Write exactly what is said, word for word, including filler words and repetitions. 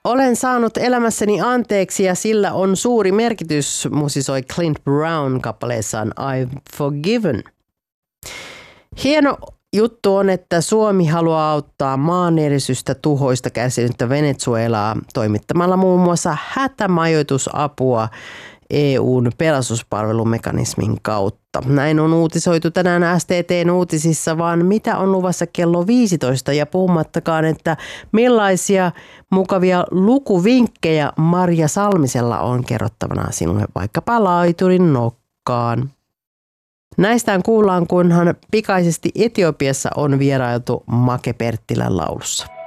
Olen saanut elämässäni anteeksi ja sillä on suuri merkitys, musisoi Clint Brown kappaleessaan I've Forgiven. Hieno juttu on, että Suomi haluaa auttaa maanjäristystä tuhoista kärsinyttä Venezuelaa toimittamalla muun muassa hätämajoitusapua E U:n pelastuspalvelumekanismin kautta. Näin on uutisoitu tänään S T T:n uutisissa, vaan mitä on luvassa kello viisitoista ja puhumattakaan, että millaisia mukavia lukuvinkkejä Marja Salmisella on kerrottavana sinulle vaikkapa laiturin nokkaan. Näistään kuullaan, kunhan pikaisesti Etiopiassa on vierailtu Make Perttilän laulussa.